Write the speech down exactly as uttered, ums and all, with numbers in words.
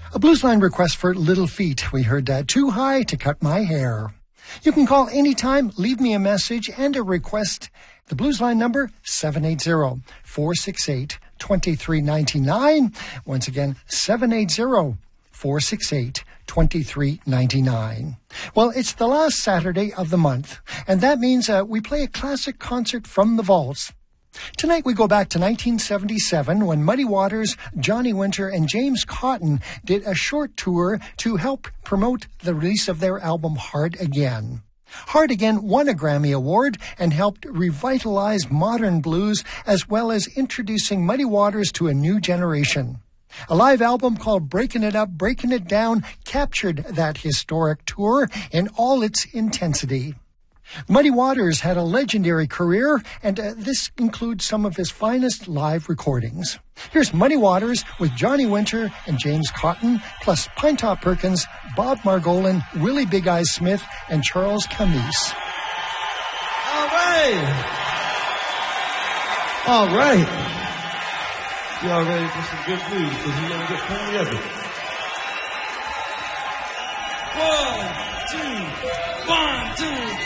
A blues line request for Little Feat. We heard uh, Too High to Cut My Hair. You can call anytime, leave me a message and a request. The blues line number, seven eight zero, four six eight, two three nine nine. Once again, seven eight zero, four six eight, two three nine nine. Well, it's the last Saturday of the month, and that means uh, we play a classic concert from the vaults. Tonight we go back to nineteen seventy-seven when Muddy Waters, Johnny Winter, and James Cotton did a short tour to help promote the release of their album Hard Again. Hard Again won a Grammy Award and helped revitalize modern blues as well as introducing Muddy Waters to a new generation. A live album called Breaking It Up, Breaking It Down captured that historic tour in all its intensity. Muddy Waters had a legendary career, and uh, this includes some of his finest live recordings. Here's Muddy Waters with Johnny Winter and James Cotton, plus Pinetop Perkins, Bob Margolin, Willie Big Eyes Smith, and Charles Camise. All right. All right. Y'all ready for some good news? Because we're going to get plenty of it. One, two, one, two.